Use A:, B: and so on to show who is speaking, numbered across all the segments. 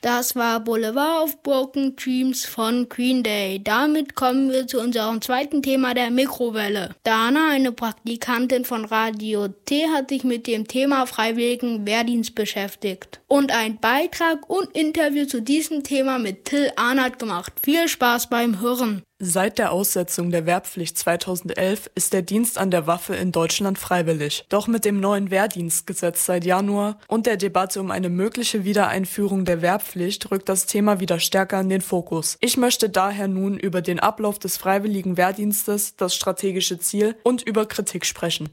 A: Das war Boulevard of Broken Dreams von Green Day. Damit kommen wir zu unserem zweiten Thema, der Mikrowelle. Dana, eine Praktikantin von Radio T, hat sich mit dem Thema freiwilligen Wehrdienst beschäftigt und einen Beitrag und Interview zu diesem Thema mit Till Arnert gemacht. Viel Spaß beim Hören.
B: Seit der Aussetzung der Wehrpflicht 2011 ist der Dienst an der Waffe in Deutschland freiwillig. Doch mit dem neuen Wehrdienstgesetz seit Januar und der Debatte um eine mögliche Wiedereinführung der Wehrpflicht rückt das Thema wieder stärker in den Fokus. Ich möchte daher nun über den Ablauf des freiwilligen Wehrdienstes, das strategische Ziel und über Kritik sprechen.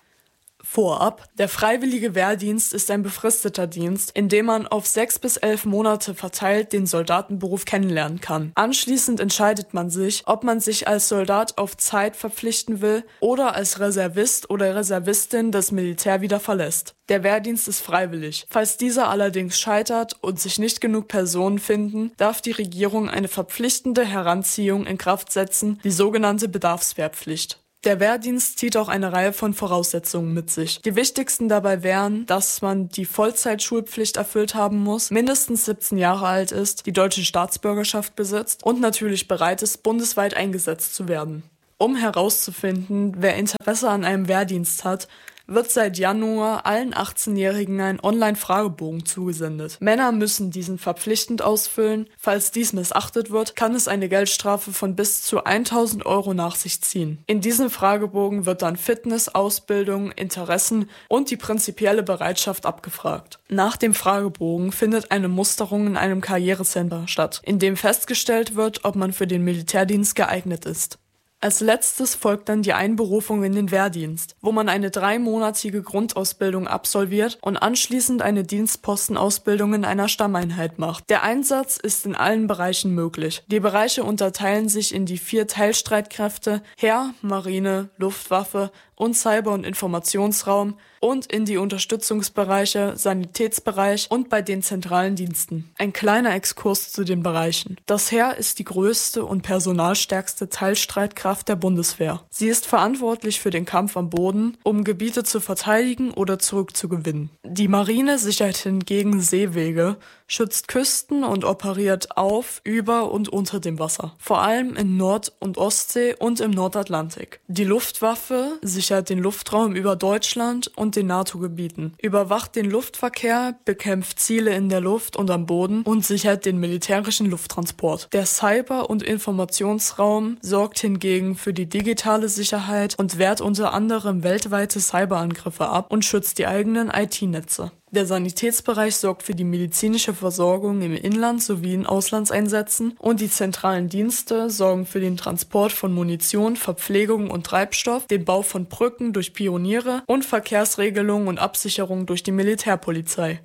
B: Vorab: Der freiwillige Wehrdienst ist ein befristeter Dienst, in dem man auf 6 bis 11 Monate verteilt den Soldatenberuf kennenlernen kann. Anschließend entscheidet man sich, ob man sich als Soldat auf Zeit verpflichten will oder als Reservist oder Reservistin das Militär wieder verlässt. Der Wehrdienst ist freiwillig. Falls dieser allerdings scheitert und sich nicht genug Personen finden, darf die Regierung eine verpflichtende Heranziehung in Kraft setzen, die sogenannte Bedarfswehrpflicht. Der Wehrdienst zieht auch eine Reihe von Voraussetzungen mit sich. Die wichtigsten dabei wären, dass man die Vollzeitschulpflicht erfüllt haben muss, mindestens 17 Jahre alt ist, die deutsche Staatsbürgerschaft besitzt und natürlich bereit ist, bundesweit eingesetzt zu werden. Um herauszufinden, wer Interesse an einem Wehrdienst hat, wird seit Januar allen 18-Jährigen ein Online-Fragebogen zugesendet. Männer müssen diesen verpflichtend ausfüllen. Falls dies missachtet wird, kann es eine Geldstrafe von bis zu 1.000 Euro nach sich ziehen. In diesem Fragebogen wird dann Fitness, Ausbildung, Interessen und die prinzipielle Bereitschaft abgefragt. Nach dem Fragebogen findet eine Musterung in einem Karrierecenter statt, in dem festgestellt wird, ob man für den Militärdienst geeignet ist. Als letztes folgt dann die Einberufung in den Wehrdienst, wo man eine 3-monatige Grundausbildung absolviert und anschließend eine Dienstpostenausbildung in einer Stammeinheit macht. Der Einsatz ist in allen Bereichen möglich. Die Bereiche unterteilen sich in die 4 Teilstreitkräfte Heer, Marine, Luftwaffe und Cyber- und Informationsraum und in die Unterstützungsbereiche, Sanitätsbereich und bei den zentralen Diensten. Ein kleiner Exkurs zu den Bereichen. Das Heer ist die größte und personalstärkste Teilstreitkraft der Bundeswehr. Sie ist verantwortlich für den Kampf am Boden, um Gebiete zu verteidigen oder zurückzugewinnen. Die Marine sichert hingegen Seewege, schützt Küsten und operiert auf, über und unter dem Wasser. Vor allem in Nord- und Ostsee und im Nordatlantik. Die Luftwaffe sichert den Luftraum über Deutschland und den NATO-Gebieten, überwacht den Luftverkehr, bekämpft Ziele in der Luft und am Boden und sichert den militärischen Lufttransport. Der Cyber- und Informationsraum sorgt hingegen für die digitale Sicherheit und wehrt unter anderem weltweite Cyberangriffe ab und schützt die eigenen IT-Netze. Der Sanitätsbereich sorgt für die medizinische Versorgung im Inland sowie in Auslandseinsätzen und die zentralen Dienste sorgen für den Transport von Munition, Verpflegung und Treibstoff, den Bau von Brücken durch Pioniere und Verkehrsregelung und Absicherung durch die Militärpolizei.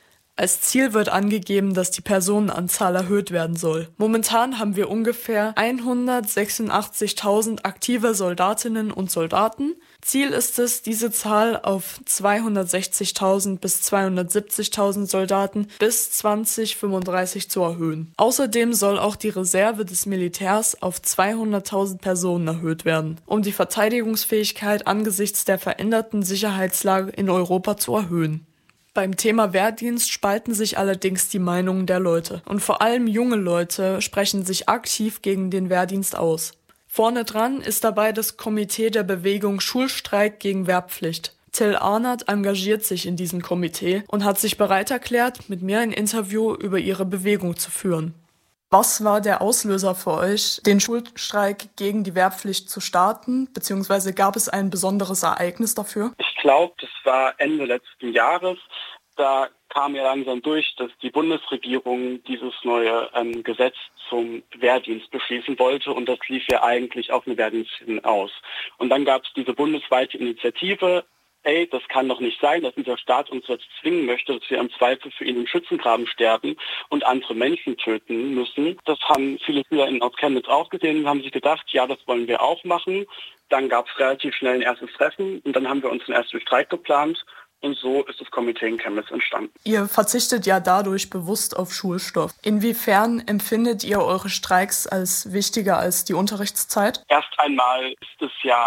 B: Als Ziel wird angegeben, dass die Personenanzahl erhöht werden soll. Momentan haben wir ungefähr 186.000 aktive Soldatinnen und Soldaten. Ziel ist es, diese Zahl auf 260.000 bis 270.000 Soldaten bis 2035 zu erhöhen. Außerdem soll auch die Reserve des Militärs auf 200.000 Personen erhöht werden, um die Verteidigungsfähigkeit angesichts der veränderten Sicherheitslage in Europa zu erhöhen. Beim Thema Wehrdienst spalten sich allerdings die Meinungen der Leute und vor allem junge Leute sprechen sich aktiv gegen den Wehrdienst aus. Vorne dran ist dabei das Komitee der Bewegung Schulstreik gegen Wehrpflicht. Till Arnert engagiert sich in diesem Komitee und hat sich bereit erklärt, mit mir ein Interview über ihre Bewegung zu führen. Was war der Auslöser für euch, den Schulstreik gegen die Wehrpflicht zu starten, beziehungsweise gab es ein besonderes Ereignis dafür?
C: Ich glaube, das war Ende letzten Jahres. Da kam ja langsam durch, dass die Bundesregierung dieses neue Gesetz zum Wehrdienst beschließen wollte und das lief ja eigentlich auf eine Wehrdienst hinaus. Und dann gab es diese bundesweite Initiative, das kann doch nicht sein, dass dieser Staat uns jetzt zwingen möchte, dass wir im Zweifel für ihn im Schützengraben sterben und andere Menschen töten müssen. Das haben viele SchülerInnen aus Chemnitz auch gesehen und haben sich gedacht, ja, das wollen wir auch machen. Dann gab es relativ schnell ein erstes Treffen und dann haben wir uns einen ersten Streik geplant. Und so ist das Komitee in Chemnitz entstanden.
B: Ihr verzichtet ja dadurch bewusst auf Schulstoff. Inwiefern empfindet ihr eure Streiks als wichtiger als die Unterrichtszeit?
C: Erst einmal ist es ja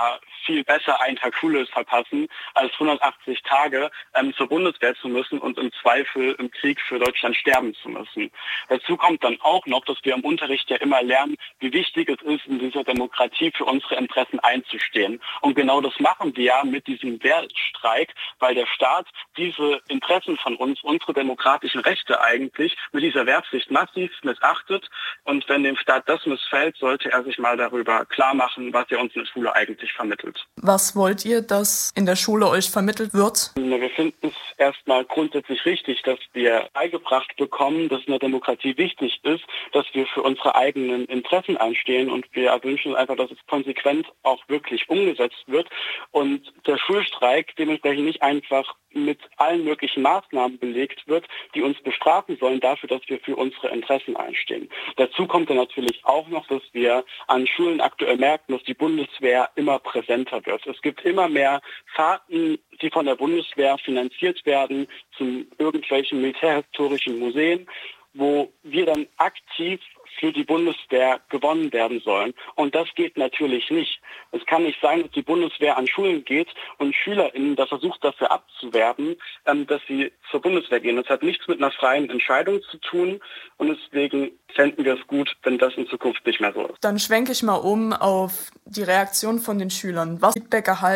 C: viel besser einen Tag Schule verpassen, als 180 Tage zur Bundeswehr zu müssen und im Zweifel im Krieg für Deutschland sterben zu müssen. Dazu kommt dann auch noch, dass wir im Unterricht ja immer lernen, wie wichtig es ist, in dieser Demokratie für unsere Interessen einzustehen. Und genau das machen wir ja mit diesem Wehrstreik, weil der Staat diese Interessen von uns, unsere demokratischen Rechte eigentlich, mit dieser Wehrpflicht massiv missachtet. Und wenn dem Staat das missfällt, sollte er sich mal darüber klar machen, was er uns in der Schule eigentlich vermittelt.
B: Was wollt ihr, dass in der Schule euch vermittelt wird?
C: Wir finden es erstmal grundsätzlich richtig, dass wir beigebracht bekommen, dass in der Demokratie wichtig ist, dass wir für unsere eigenen Interessen einstehen, und wir wünschen uns einfach, dass es konsequent auch wirklich umgesetzt wird und der Schulstreik dementsprechend nicht einfach mit allen möglichen Maßnahmen belegt wird, die uns bestrafen sollen dafür, dass wir für unsere Interessen einstehen. Dazu kommt dann natürlich auch noch, dass wir an Schulen aktuell merken, dass die Bundeswehr immer präsenter wird. Es gibt immer mehr Fahrten, die von der Bundeswehr finanziert werden, zu irgendwelchen militärhistorischen Museen, wo wir dann aktiv für die Bundeswehr gewonnen werden sollen. Und das geht natürlich nicht. Es kann nicht sein, dass die Bundeswehr an Schulen geht und SchülerInnen da versucht, dafür abzuwerben, dass sie zur Bundeswehr gehen. Das hat nichts mit einer freien Entscheidung zu tun, und deswegen fänden wir es gut, wenn das in Zukunft nicht mehr so ist.
B: Dann schwenke ich mal um auf die Reaktion von den Schülern. Was Feedback erhalten